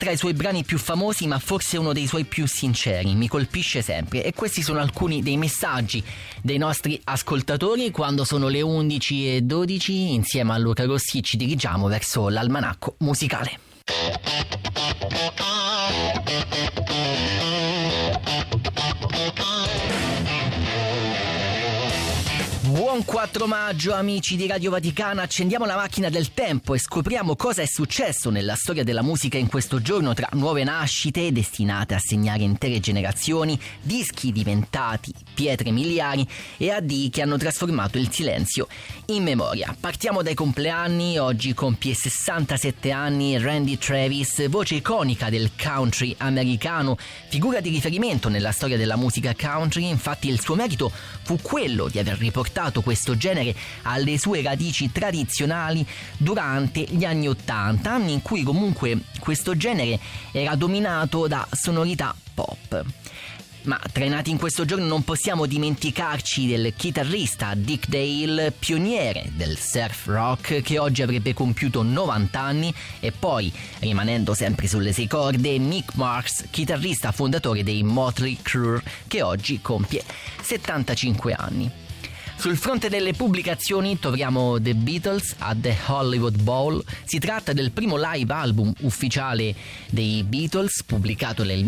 tra i suoi brani più famosi, ma forse uno dei suoi più sinceri, mi colpisce sempre. E questi sono alcuni dei messaggi dei nostri ascoltatori. Quando sono le 11:12, insieme a Luca Rossi ci dirigiamo verso l'almanacco musicale. Buon 4 maggio amici di Radio Vaticana, accendiamo la macchina del tempo e scopriamo cosa è successo nella storia della musica in questo giorno, tra nuove nascite destinate a segnare intere generazioni, dischi diventati pietre miliari e addii che hanno trasformato il silenzio in memoria. Partiamo dai compleanni. Oggi compie 67 anni Randy Travis, voce iconica del country americano, figura di riferimento nella storia della musica country. Infatti il suo merito fu quello di aver riportato questo genere alle sue radici tradizionali durante gli anni 80, anni in cui comunque questo genere era dominato da sonorità pop. Ma tra i nati in questo giorno non possiamo dimenticarci del chitarrista Dick Dale, pioniere del surf rock, che oggi avrebbe compiuto 90 anni, e poi, rimanendo sempre sulle 6 corde, Mick Mars, chitarrista fondatore dei Motley Crue, che oggi compie 75 anni. Sul fronte delle pubblicazioni troviamo The Beatles a The Hollywood Bowl. Si tratta del primo live album ufficiale dei Beatles, pubblicato nel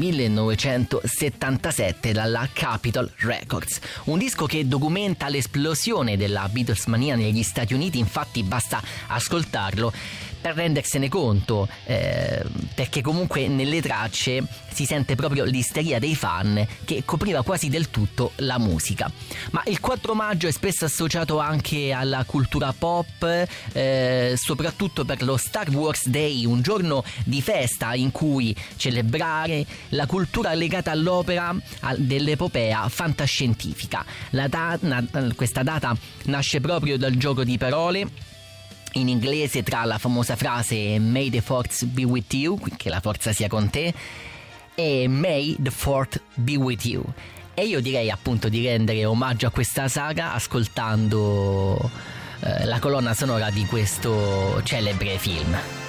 1977 dalla Capitol Records. Un disco che documenta l'esplosione della Beatlesmania negli Stati Uniti. Infatti basta ascoltarlo per rendersene conto, perché comunque nelle tracce si sente proprio l'isteria dei fan che copriva quasi del tutto la musica. Ma il 4 maggio è spesso associato anche alla cultura pop, soprattutto per lo Star Wars Day, un giorno di festa in cui celebrare la cultura legata all'opera dell'epopea fantascientifica. Questa data nasce proprio dal gioco di parole in inglese tra la famosa frase May the Force be with you, che la forza sia con te, e May the Fourth be with you. E io direi appunto di rendere omaggio a questa saga ascoltando la colonna sonora di questo celebre film.